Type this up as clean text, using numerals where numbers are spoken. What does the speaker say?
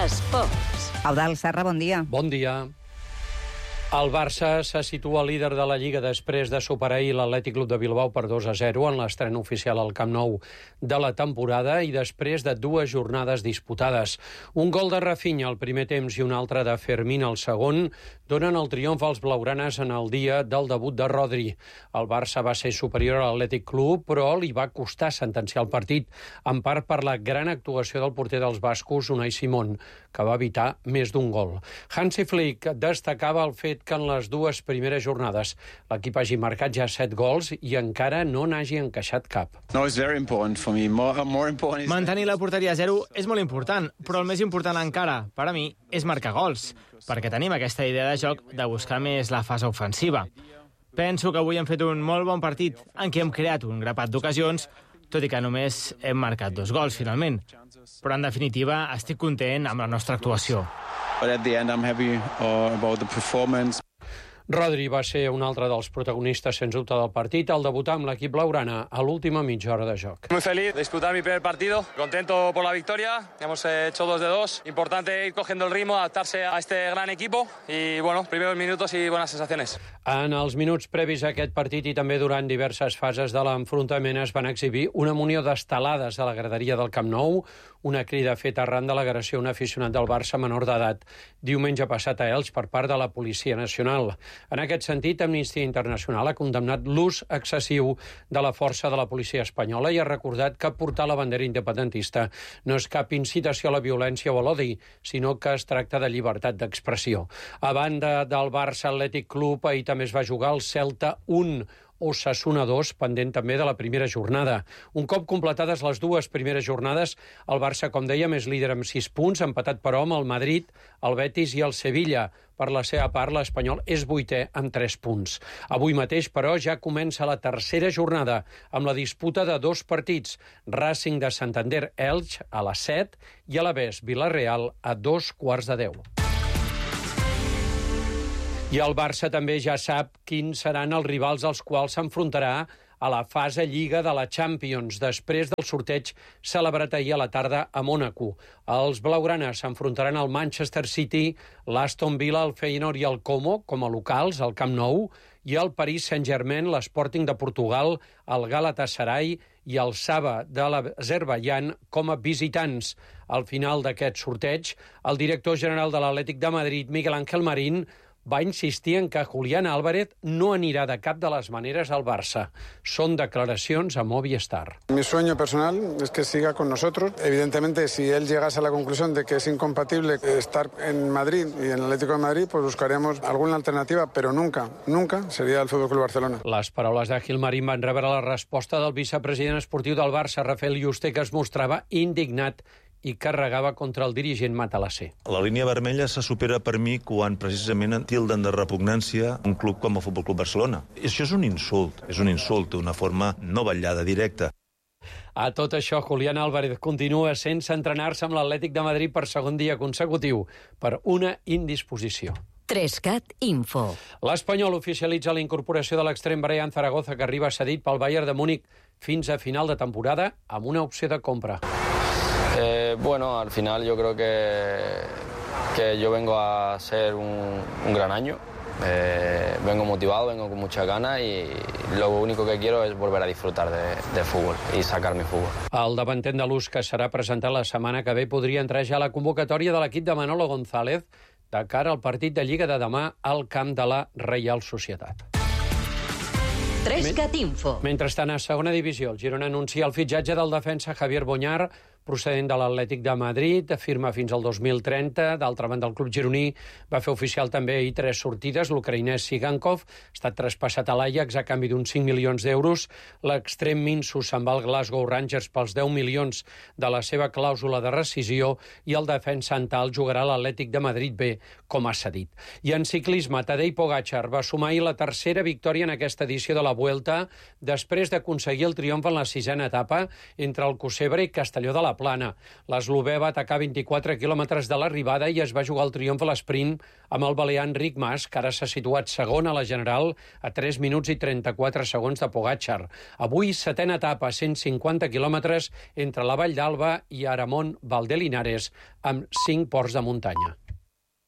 Esports. Eudald Serra, bon dia. Bon dia. El Barça se situa líder de la Lliga després de superar ahir l'Atlètic Club de Bilbao per 2-0 en l'estrena oficial al Camp Nou de la temporada i després de 2 jornades disputades. Un gol de Rafinha al primer temps i un altre de Fermín al segon donen el triomf als blaugranes en el dia del debut de Rodri. El Barça va ser superior a l'Atlètic Club, però li va costar sentenciar el partit, en part per la gran actuació del porter dels bascos, Unai Simón, que va evitar més d'un gol. Hansi Flick destacava el fet que en les 2 primeres jornades l'equip hagi marcat ja 7 gols i encara no n'hagi encaixat cap. Mantenir la porteria a 0 és molt important, però el més important encara, per a mi, és marcar gols, perquè tenim aquesta idea de joc de buscar més la fase ofensiva. Penso que avui hem fet un molt bon partit en què hem creat un grapat d'ocasions, tot i que només hem marcat 2 gols, finalment. Però, en definitiva, estic content amb la nostra actuació. But at the end, I'm happy about the performance. Rodri va ser un altre dels protagonistes, sens dubte, del partit, al debutar amb l'equip blaugrana a l'última mitja hora de joc. Muy feliz de disputar mi primer partido, contento por la victoria, hemos hecho 2 de 2, importante ir cogiendo el ritmo, adaptarse a este gran equipo y, bueno, primeros minutos y buenas sensaciones. En els minuts previs a aquest partit i també durant diverses fases de l'enfrontament es van exhibir una munió d'estelades a la graderia del Camp Nou, una crida feta arran de l'agressió a un aficionat del Barça menor d'edat diumenge passat a Elx per part de la Policia Nacional. En aquest sentit, Amnistia Internacional ha condemnat l'ús excessiu de la força de la policia espanyola i ha recordat que portar la bandera independentista no és cap incitació a la violència o a l'odi, sinó que es tracta de llibertat d'expressió. A banda del Barça Atlètic Club, ahir també es va jugar el Celta 1, Osasuna 2, pendent també de la primera jornada. Un cop completades les 2 primeres jornades, el Barça, com dèiem, és líder amb 6 punts, empatat però amb el Madrid, el Betis i el Sevilla. Per la seva part, l'Espanyol és 8è amb 3 punts. Avui mateix, però, ja comença la tercera jornada amb la disputa de 2 partits. Racing de Santander-Elx a les 7 i Alavés Vila-real a 9:15. I el Barça també ja sap quins seran els rivals als quals s'enfrontarà a la fase Lliga de la Champions, després del sorteig celebrat ahir a la tarda a Mònaco. Els blaugranes s'enfrontaran al Manchester City, l'Aston Villa, el Feyenoord i el Como, com a locals, al Camp Nou, i el Paris Saint-Germain, l'Sporting de Portugal, el Galatasaray i el Saba de l'Azerbaidjan com a visitants. Al final d'aquest sorteig, el director general de l'Atlètic de Madrid, Miguel Ángel Marín, va insistir en que Julián Álvarez no anirà de cap de les maneres al Barça. Són declaracions a Movistar. Mi sueño personal es que siga con nosotros. Evidentemente, si él llegase a la conclusión de que es incompatible estar en Madrid y en el Atlético de Madrid, pues buscaremos alguna alternativa, pero nunca sería el Fútbol Club Barcelona. Les paraules de Gilmarín van rebre la resposta del vicepresident esportiu del Barça, Rafael Yuste, que es mostrava indignat i carregava contra el dirigent matalasser. La línia vermella se supera per mi quan precisament tilden de repugnància un club com el Futbol Club Barcelona. I això és un insult d'una forma no vetllada, directa. A tot això, Julián Álvarez continua sense entrenar-se amb l'Atlètic de Madrid per segon dia consecutiu per una indisposició. 3CAT Info. L'Espanyol oficialitza la incorporació de l'extrem Brian Zaragoza, que arriba cedit pel Bayern de Múnich fins a final de temporada amb una opció de compra. Bueno, al final yo creo que yo vengo a ser un gran año. Vengo motivado, vengo con muchas ganas y lo único que quiero es volver a disfrutar de fútbol y sacar mi fútbol. El davanter andalús, que serà presentat la setmana que ve, podria entrar ja a la convocatòria de l'equip de Manolo González de cara al partit de Lliga de demà al camp de la Reial Societat. 3CAT Info. Mentrestant, a segona divisió, el Girona anuncia el fitxatge del defensa Javier Boñar, procedent de l'Atlètic de Madrid, firma fins al 2030. D'altra banda, el club gironí va fer oficial també ahir 3 sortides. L'ucraïnès Sigankov ha estat traspassat a l'Ajax a canvi d'uns 5 milions d'euros. L'extrem minso se'n va al Glasgow Rangers pels 10 milions de la seva clàusula de rescisió i el defensa Antal jugarà a l'Atlètic de Madrid B com a cedit. I en ciclisme, Tadej Pogačar va sumar ahir la tercera victòria en aquesta edició de la Vuelta després d'aconseguir el triomf en la 6a etapa entre el Alcocebre i Castelló de la la plana. L'eslovè va atacar 24 quilòmetres de l'arribada i es va jugar el triomf a l'esprint amb el balear Enric Mas, que ara s'ha situat segon a la general a 3 minuts i 34 segons de Pogačar. Avui, setena etapa, 150 quilòmetres entre la Vall d'Alba i Aramón Valdelinares, amb 5 ports de muntanya.